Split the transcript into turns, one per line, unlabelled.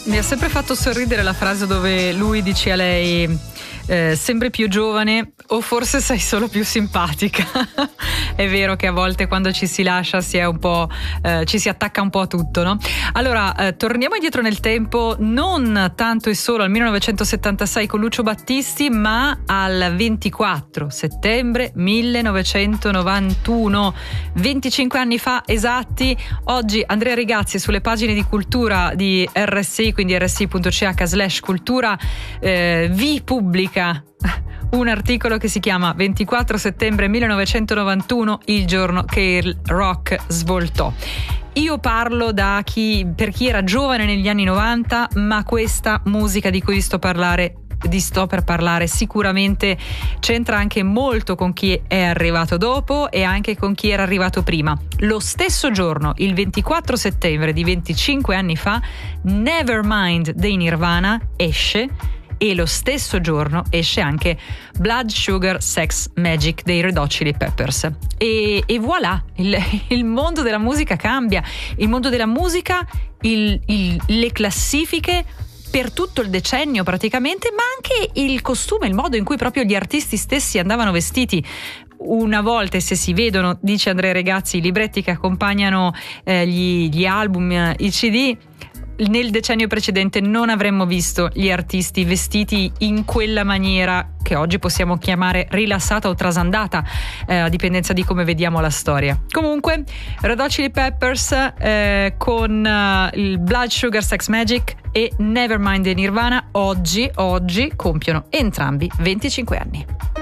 Mi ha sempre fatto sorridere la frase dove lui dice a lei sembri più giovane o forse sei solo più simpatica. È vero che a volte quando ci si lascia si è un po', ci si attacca un po' a tutto, no? Allora, torniamo indietro nel tempo, non tanto e solo al 1976 con Lucio Battisti, ma al 24 settembre 1991, 25 anni fa esatti. Oggi Andrea Rigazzi sulle pagine di cultura di RSI, quindi rsi.ch/cultura, vi pubblica un articolo che si chiama 24 settembre 1991, il giorno che il rock svoltò. Io parlo per chi era giovane negli anni 90, ma questa musica di cui vi sto per parlare sicuramente c'entra anche molto con chi è arrivato dopo e anche con chi era arrivato prima. Lo stesso giorno, il 24 settembre di 25 anni fa, Nevermind dei Nirvana esce, e lo stesso giorno esce anche Blood Sugar Sex Magic dei Red Hot Chili Peppers. E voilà, il mondo della musica cambia, il mondo della musica, le classifiche per tutto il decennio praticamente, ma anche il costume, il modo in cui proprio gli artisti stessi andavano vestiti. Una volta, se si vedono, dice Andrea Regazzi, i libretti che accompagnano gli album, i CD, nel decennio precedente non avremmo visto gli artisti vestiti in quella maniera che oggi possiamo chiamare rilassata o trasandata, a dipendenza di come vediamo la storia. Comunque, Red Hot Chili Peppers con il Blood Sugar Sex Magic e Nevermind dei Nirvana oggi compiono entrambi 25 anni.